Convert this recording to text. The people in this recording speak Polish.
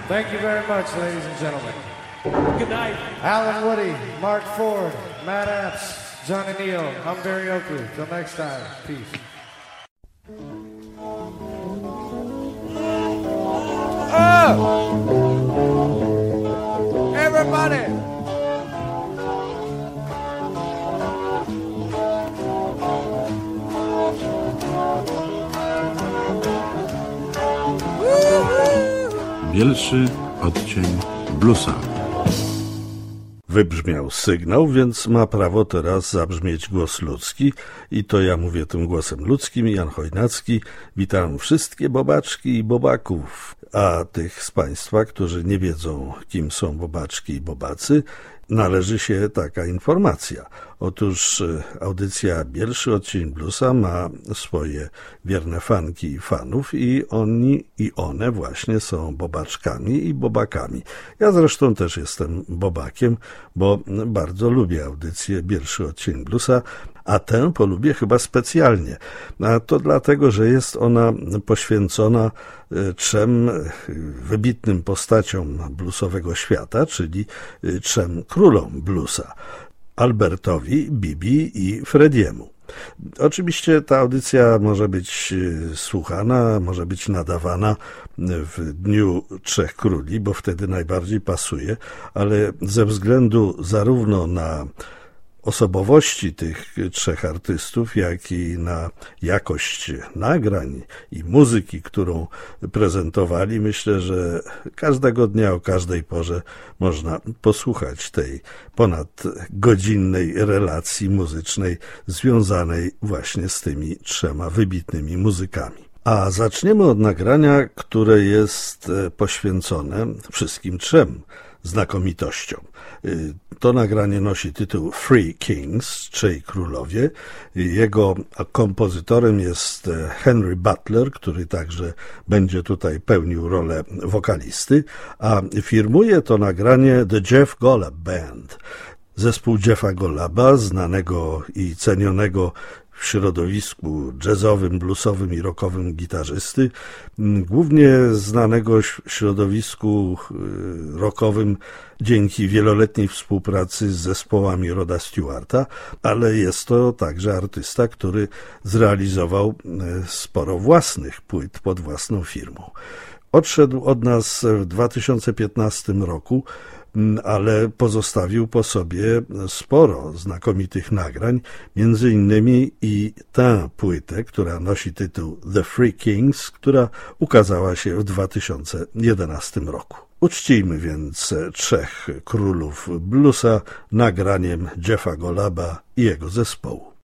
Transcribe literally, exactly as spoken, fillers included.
Thank you very much, ladies and gentlemen. Good night. Alan Woody, Mark Ford, Matt Apps, Johnny Neal, I'm Barry Oakley. Till next time, peace. Oh! Everybody! Bielszy odcień bluesa. Wybrzmiał sygnał, więc ma prawo teraz zabrzmieć głos ludzki i to ja mówię tym głosem ludzkim, Jan Chojnacki. Witam wszystkie bobaczki i bobaków, a tych z Państwa, którzy nie wiedzą, kim są bobaczki i bobacy, należy się taka informacja. Otóż audycja Bielszy odcień bluesa ma swoje wierne fanki i fanów i oni i one właśnie są bobaczkami i bobakami. Ja zresztą też jestem bobakiem, bo bardzo lubię audycję Bielszy odcień bluesa, a tę polubię chyba specjalnie. A to dlatego, że jest ona poświęcona trzem wybitnym postaciom bluesowego świata, czyli trzem królom bluesa. Albertowi, Bibi i Frediemu. Oczywiście ta audycja może być słuchana, może być nadawana w Dniu Trzech Króli, bo wtedy najbardziej pasuje, ale ze względu zarówno na osobowości tych trzech artystów, jak i na jakość nagrań i muzyki, którą prezentowali, myślę, że każdego dnia o każdej porze można posłuchać tej ponadgodzinnej relacji muzycznej związanej właśnie z tymi trzema wybitnymi muzykami. A zaczniemy od nagrania, które jest poświęcone wszystkim trzem znakomitościom. To nagranie nosi tytuł Three Kings, Trzej Królowie. Jego kompozytorem jest Henry Butler, który także będzie tutaj pełnił rolę wokalisty, a firmuje to nagranie The Jeff Golub Band. Zespół Jeffa Goluba, znanego i cenionego w środowisku jazzowym, bluesowym i rockowym gitarzysty, głównie znanego w środowisku rockowym dzięki wieloletniej współpracy z zespołami Roda Stewarta, ale jest to także artysta, który zrealizował sporo własnych płyt pod własną firmą. Odszedł od nas w dwa tysiące piętnastym roku, ale pozostawił po sobie sporo znakomitych nagrań, między innymi i tę płytę, która nosi tytuł The Three Kings, która ukazała się w dwa tysiące jedenastym roku. Uczcijmy więc trzech królów bluesa nagraniem Jeffa Goluba i jego zespołu.